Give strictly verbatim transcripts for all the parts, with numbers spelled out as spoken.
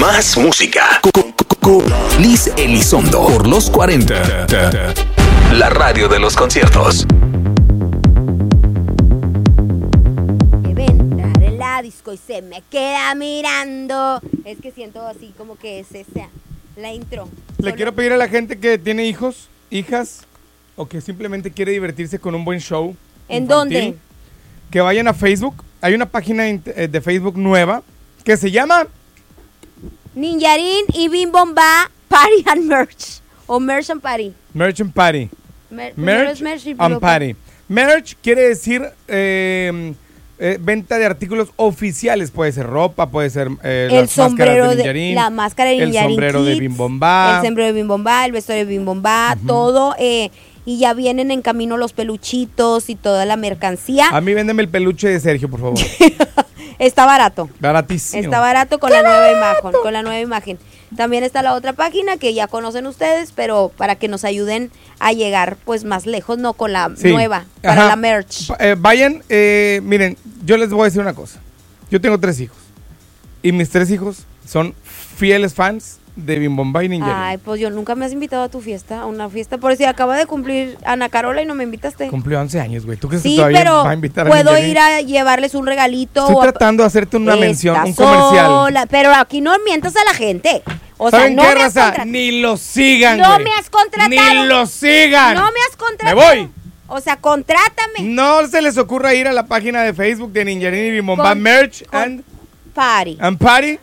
Más música. Con Liz Elizondo por los cuarenta. La radio de los conciertos. La disco y se me queda mirando. Es que siento así como que es esa la intro. Le Solo... quiero pedir a la gente que tiene hijos, hijas, o que simplemente quiere divertirse con un buen show. ¿En infantil, dónde? Que vayan a Facebook. Hay una página de Facebook nueva que se llama Ninjarin y Bim Bomba Party and Merch. O Merch and Party. Merch and Party. Mer- Merch, merch y and Party. Merch quiere decir eh, eh, venta de artículos oficiales. Puede ser ropa, puede ser eh, el las sombrero máscaras de de, Ninjarin, la máscara de Ninjarin, el sombrero Kids, de Bim Bomba, el sombrero de Bim Bomba, el vestuario de Bim Bomba, uh-huh. todo. Eh, y ya vienen en camino los peluchitos y toda la mercancía. A mí véndeme el peluche de Sergio, por favor. Está barato. Baratísimo. Está barato con la nueva imagen, con la nueva imagen. También está la otra página que ya conocen ustedes, pero para que nos ayuden a llegar pues más lejos, no con la sí. nueva, para Ajá. la merch. Eh, vayan, eh, miren, yo les voy a decir una cosa. Yo tengo tres hijos y mis tres hijos son fieles fans de Bim Bomba y Ninjarin. Ay, pues yo nunca me has invitado a tu fiesta, a una fiesta, por si acaba de cumplir Ana Carola y no me invitaste. Cumplió once años, güey. ¿Tú crees sí, que todavía pero va a invitar a puedo Ninjarin? ir a llevarles un regalito. Estoy o a... tratando de hacerte una Está mención, un sola, comercial. pero aquí no mientas a la gente. O sea, ¿saben no qué, me has raza? contratado. Ni lo sigan, No güey. me has contratado. Ni lo sigan. No me has contratado. Me voy. O sea, contrátame. No se les ocurra ir a la página de Facebook de Ninjarin y Bim Bomba Con, Merch con and Party. And Party.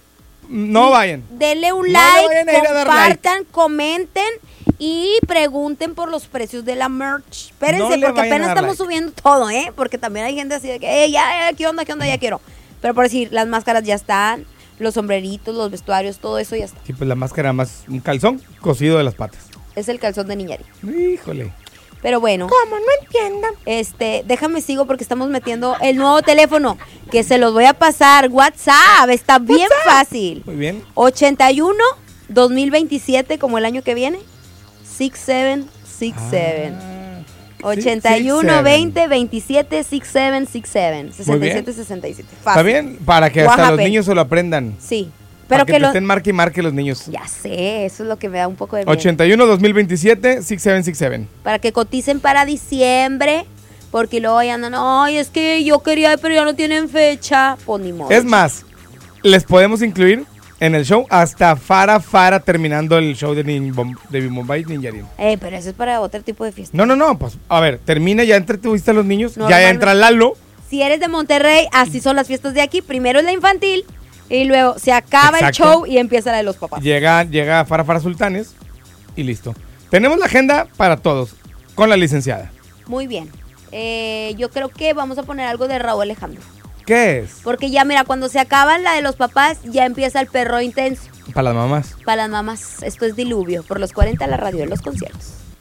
No vayan. Denle un no like, le compartan, like. comenten y pregunten por los precios de la merch. Espérense, no porque apenas estamos like. subiendo todo, ¿eh? Porque también hay gente así de que, eh, ya, ya, ¿qué onda, qué onda? Ya quiero. Pero por decir, las máscaras ya están, los sombreritos, los vestuarios, todo eso ya está. Sí, pues la máscara más un calzón cosido de las patas. Es el calzón de Ninjarin. Híjole. Pero bueno. ¿Cómo? No entiendo. Este, déjame sigo porque estamos metiendo el nuevo teléfono que se los voy a pasar. WhatsApp, está bien WhatsApp. fácil. Muy bien. ochenta y uno, dos mil veintisiete, como el año que viene. sesenta y siete sesenta y siete. Ah, ochenta y uno, veinte, veintisiete, sesenta y siete, sesenta y siete. Muy bien. sesenta y siete, sesenta y siete. Está Fácil. bien, para que hasta Oaxaca. los niños se lo aprendan. Sí. Pero Pero que, que te lo... estén marque y marque los niños. Ya sé, eso es lo que me da un poco de miedo. ochenta y uno, dos mil veintisiete, sesenta y siete sesenta y siete. Para que coticen para diciembre, porque luego ya andan, ay, es que yo quería, pero ya no tienen fecha. Pues ni modo. Es más, les podemos incluir en el show hasta Fara Fara terminando el show de, Nin Bom, de Bim Bomba y Ninjarin. Eh, pero eso es para otro tipo de fiesta. No, no, no, pues a ver, termina, ya entretuviste a los niños, ya Normalmente. entra Lalo. Si eres de Monterrey, así son las fiestas de aquí. Primero es la infantil y luego se acaba Exacto. el show y empieza la de los papás. Llega, llega Fara Fara Sultanes y listo. Tenemos la agenda para todos con la licenciada. Muy bien. Eh, yo creo que vamos a poner algo de Raúl Alejandro. ¿Qué es? Porque ya, mira, cuando se acaba la de los papás, ya empieza el perro intenso. Para las mamás. Para las mamás, esto es Diluvio. Por los cuarenta, la radio de los conciertos.